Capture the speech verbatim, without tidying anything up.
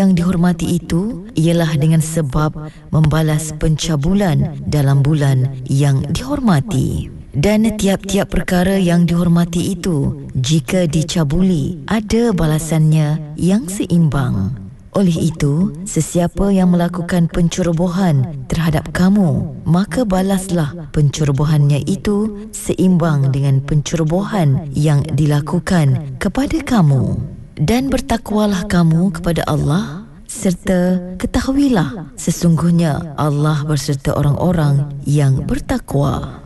Yang dihormati itu ialah dengan sebab membalas pencabulan dalam bulan yang dihormati. Dan tiap-tiap perkara yang dihormati itu, jika dicabuli, ada balasannya yang seimbang. Oleh itu, sesiapa yang melakukan pencerobohan terhadap kamu, maka balaslah pencerobohannya itu seimbang dengan pencerobohan yang dilakukan kepada kamu. Dan bertakwalah kamu kepada Allah, serta ketahuilah sesungguhnya Allah berserta orang-orang yang bertakwa.